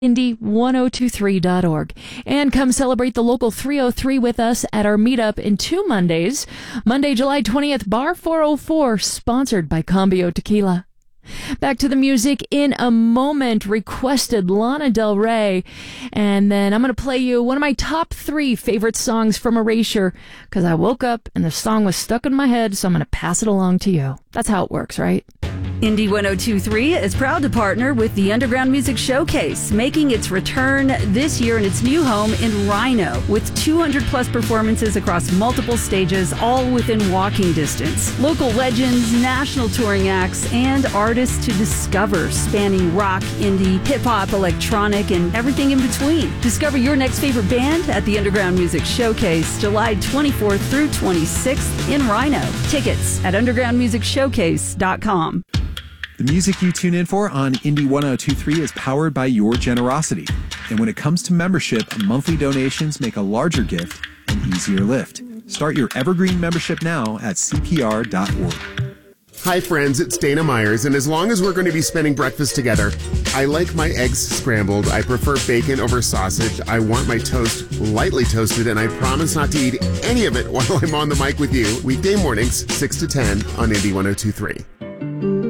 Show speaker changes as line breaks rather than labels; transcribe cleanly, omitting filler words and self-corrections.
Indy1023.org. And come celebrate the local 303 with us at our meetup in 2 Mondays. Monday, July 20th, Bar 404, sponsored by Cambio Tequila. Back to the music in a moment. Requested Lana Del Rey. And then I'm going to play you one of my top 3 favorite songs from Erasure, because I woke up and the song was stuck in my head, so I'm going to pass it along to you. That's how it works, right?
Indy 1023 is proud to partner with the Underground Music Showcase, making its return this year in its new home in Rhino, with 200 plus performances across multiple stages, all within walking distance. Local legends, national touring acts, and artists to discover, spanning rock, indie, hip-hop, electronic, and everything in between. Discover your next favorite band at the Underground Music Showcase, July 24th through 26th in Rhino. Tickets at undergroundmusicshowcase.com.
The music you tune in for on Indy 1023 is powered by your generosity. And when it comes to membership, monthly donations make a larger gift an easier lift. Start your Evergreen membership now at CPR.org.
Hi friends, it's Dana Myers, and as long as we're going to be spending breakfast together, I like my eggs scrambled, I prefer bacon over sausage, I want my toast lightly toasted, and I promise not to eat any of it while I'm on the mic with you. Weekday mornings, 6 to 10 on Indy 1023.